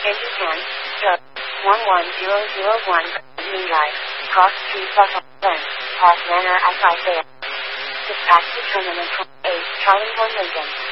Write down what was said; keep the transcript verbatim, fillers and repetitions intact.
Japan, Sub one one zero zero one, Mean Drive, Cross Street Buffalo Lane, Park Manor at five A M. Dispatch determinant eight, Charlie one Lincoln.